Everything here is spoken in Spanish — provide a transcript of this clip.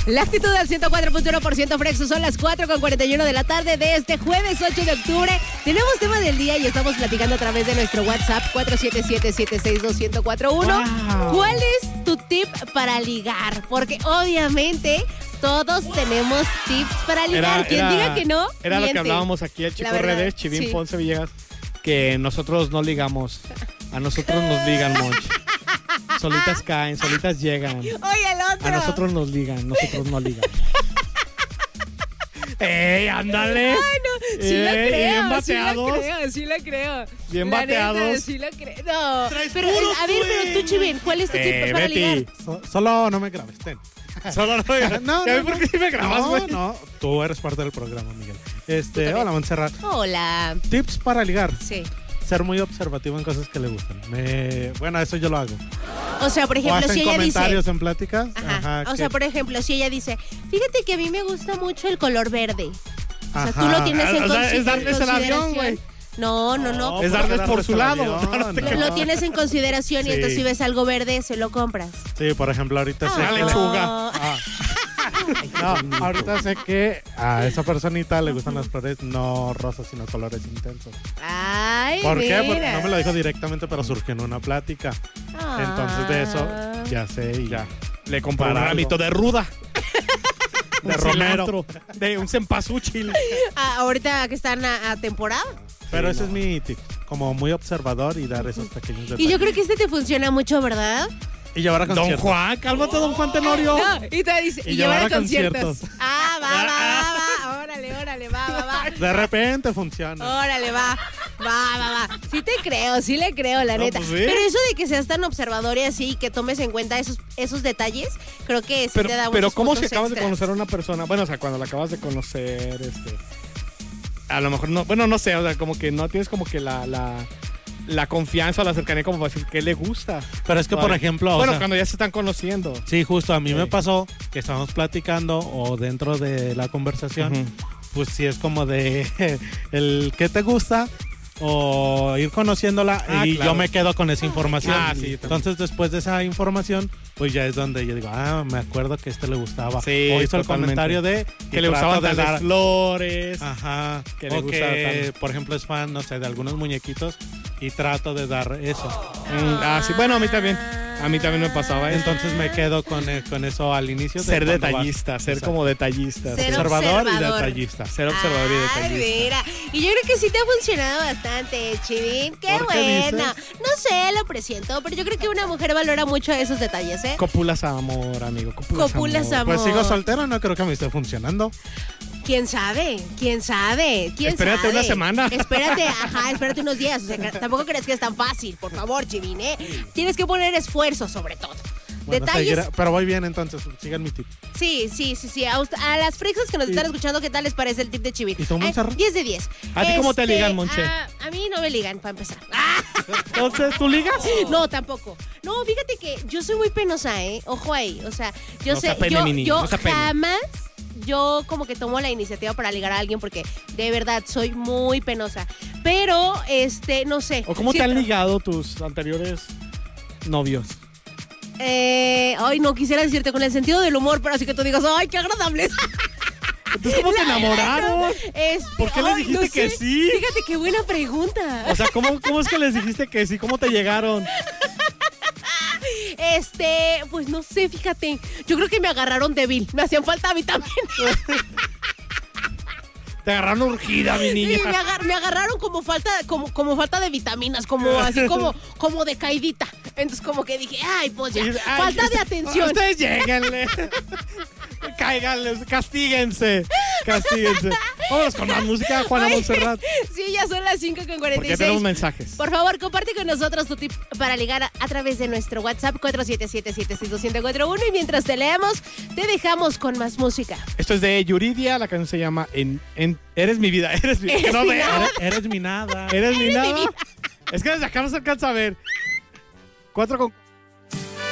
La actitud del 104.1% Frexo, son las 4:41 de la tarde de este jueves 8 de octubre. Tenemos tema del día y estamos platicando a través de nuestro WhatsApp 477-762-1041. Wow. ¿Cuál es tu tip para ligar? Porque obviamente todos tenemos tips para ligar. Quien diga que no, era miente. Lo que hablábamos aquí, el chico redes, Chivín, sí. Ponce Villegas, que nosotros no ligamos. A nosotros nos ligan, Monch. Solitas caen, solitas llegan. Oye, el otro. A nosotros nos ligan, nosotros no ligamos. ¡Ey, ándale! Ay, no, sí la creo, bien bateados. Sí la creo. Bien la bateados. Neta, sí la creo. No, pero a ver, pero tú, Chivín, ¿cuál es tu tip para ligar? Solo no me grabes, ten. Solo no me grabes. No, ¿por qué me grabas, güey? No, tú eres parte del programa, Miguel. Hola, Montserrat. Hola. Tips para ligar. Sí. Ser muy observativo en cosas que le gustan. Bueno, eso yo lo hago. O sea, por ejemplo, si ella comentarios dice... en pláticas. Ajá. O sea, por ejemplo, si ella dice, fíjate que a mí me gusta mucho el color verde. O sea, tú lo tienes en consideración. Es darles el avión, güey. No. Es darles por su lado. Lo tienes en consideración y entonces si ves algo verde, se lo compras. Sí, por ejemplo, ahorita sé que... lechuga. No, ahorita sé que a esa personita le gustan las flores no rosas, sino colores intensos. Ay, ¿Por qué? Porque no me lo dijo directamente, pero surgió en una plática. Entonces de eso ya sé y ya. Le compré un ramito de ruda. De romero. De un cempasúchil. Ahorita que están a temporada. Pero ese es mi tip, como muy observador y dar esos pequeños detalles. Y yo creo que te funciona mucho, ¿verdad? Y llevar a conciertos. Don Juan, cálmate, Don Juan Tenorio. No, y te dice, y llevar a conciertos. Va. Órale, va. De repente funciona. Órale, va. Sí te creo, sí le creo, la neta. Pues sí. Pero eso de que seas tan observador y así, que tomes en cuenta esos detalles, creo que sí te da muchos Pero ¿cómo si puntos acabas de extras. conocer a una persona? Bueno, o sea, cuando la acabas de conocer, a lo mejor no, bueno, no sé, o sea, como que no tienes como que la confianza o la cercanía como para decir qué le gusta. Pero es que, por ejemplo... Bueno, cuando ya se están conociendo. Sí, justo a mí me pasó que estábamos platicando o dentro de la conversación, pues sí es como de el qué te gusta o ir conociéndola y claro. Yo me quedo con esa información. Sí, entonces después de esa información, pues ya es donde yo digo, me acuerdo que le gustaba. Sí, o hizo el comentario de que le gustaban de dar flores. Ajá. Que le que, por ejemplo, es fan, no sé, de algunos muñequitos y trato de dar eso. Sí, bueno, a mí también me pasaba eso. Entonces me quedo con eso al inicio. Ser detallista, ser como detallista. Ser observador y detallista. Ser observador y detallista. Mira. Y yo creo que sí te ha funcionado bastante, Chivín. Qué bueno. No sé, lo presiento, pero yo creo que una mujer valora mucho esos detalles, ¿eh? Copulas amor, amigo. Copulas amor. Pues sigo soltero, no creo que me esté funcionando. ¿Quién sabe? Espérate una semana. Espérate unos días. O sea, tampoco crees que es tan fácil, por favor, Chivín, ¿eh? Tienes que poner esfuerzo, sobre todo. Bueno, detalles. Pero voy bien, entonces, sigan mi tip. Sí. A las frixas que nos están escuchando, ¿qué tal les parece el tip de Chivín? ¿Y tú, Montserrat? 10 de 10. ¿A ti cómo te ligan, Monche? A mí no me ligan, para empezar. Entonces, ¿tú ligas? No, tampoco. No, fíjate que yo soy muy penosa, ¿eh? Ojo ahí. O sea, yo jamás... Yo como que tomo la iniciativa para ligar a alguien porque de verdad soy muy penosa. Pero, no sé. ¿O cómo te han ligado tus anteriores novios? Ay, no quisiera decirte con el sentido del humor, pero así que tú digas, ay, qué agradable. Entonces, ¿cómo te enamoraron? ¿Por qué les dijiste que sí? Fíjate qué buena pregunta. O sea, ¿cómo es que les dijiste que sí? ¿Cómo te llegaron? Pues no sé, fíjate. Yo creo que me agarraron débil. Me hacían falta vitaminas. Te agarraron urgida, mi niña. Sí, me agarraron como falta de vitaminas, como así como de caidita. Entonces como que dije, pues ya, falta de atención. Ustedes lléguenle. Cáiganles, castíguense. Vámonos con la música, Juana Montserrat. Sí, ya son las 5:46. Porque tenemos mensajes. Por favor, comparte con nosotros tu tip para ligar a través de nuestro WhatsApp 477-762-1041. Y mientras te leemos, te dejamos con más música. Esto es de Yuridia, la canción se llama Eres mi vida, eres mi vida. Eres mi nada. Eres mi nada. Es que desde acá no se alcanza a ver. 4 con